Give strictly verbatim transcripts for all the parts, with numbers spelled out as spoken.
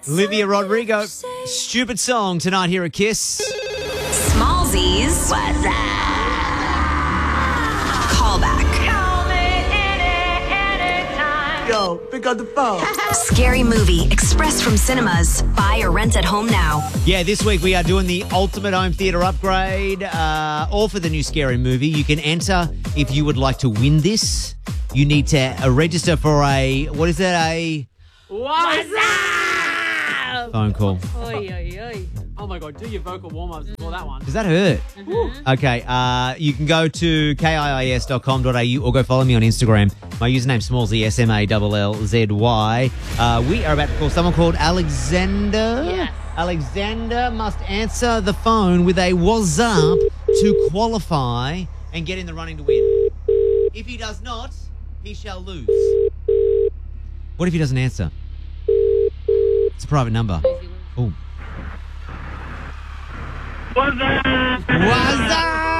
Olivia Rodrigo, stupid song tonight here at Kiss. Smallsies. What's up? Callback. Call me any, anytime. Yo, pick up the phone. Scary Movie, express from cinemas. Buy or rent at home now. Yeah, this week we are doing the Ultimate Home Theatre Upgrade, uh, all for the new Scary Movie. You can enter if you would like to win this. You need to uh, register for a, what is that, a What's up? phone call. Oy, oy, oy. Oh my God, do your vocal warm-ups before that one. Does that hurt? Mm-hmm. Okay, uh, you can go to K I I S dot com dot A U or go follow me on Instagram. My username Smallzy, S M A L L Z Y. Uh, we are about to call someone called Alexander. Yes. Alexander must answer the phone with a what's up to qualify and get in the running to win. If he does not, he shall lose. What if he doesn't answer? It's a private number. Oh. What's up? What's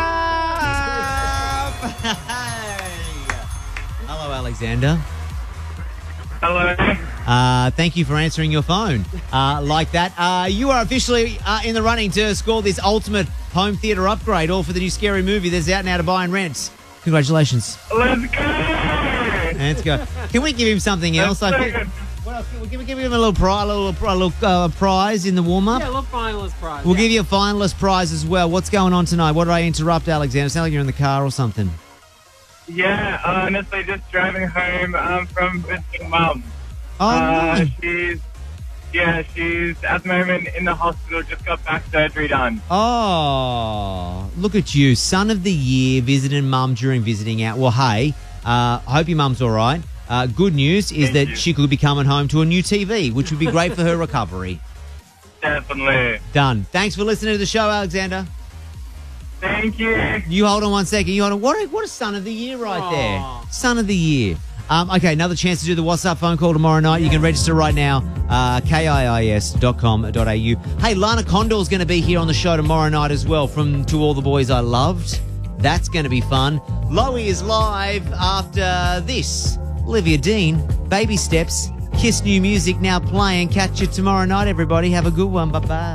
up? Hey. Hello, Alexander. Hello. Uh, thank you for answering your phone uh, like that. Uh, you are officially uh, in the running to score this ultimate home theatre upgrade, all for the new Scary Movie that's out now to buy and rent. Congratulations. Let's go. Let's go. Can we give him something else? I think. What else? We'll give, give him a little, pri- a little, a little uh, prize in the warm-up. Yeah, look, finalist prize. We'll yeah. give you a finalist prize as well. What's going on tonight? What did I interrupt, Alexander? Sound like you're in the car or something. Yeah, honestly, just driving home um, from visiting mum. Oh, uh, no. she's, yeah, she's at the moment in the hospital, just got back surgery done. Oh, look at you. Son of the year, visiting mum during visiting out. Well, hey, uh, I hope your mum's all right. Uh, good news is Thank that you. she could be coming home to a new T V, which would be great for her recovery. Definitely. Done. Thanks for listening to the show, Alexander. Thank you. You hold on one second. You hold on. What a, what a son of the year right Aw. there. Son of the year. Um, okay, another chance to do the What's Up phone call tomorrow night. You can register right now, uh, K I I S dot com dot A U. Hey, Lana Condor's going to be here on the show tomorrow night as well from To All the Boys I Loved. That's going to be fun. Loey is live after this. Olivia Dean, Baby Steps, Kiss new music now playing. Catch you tomorrow night, everybody. Have a good one. Bye-bye.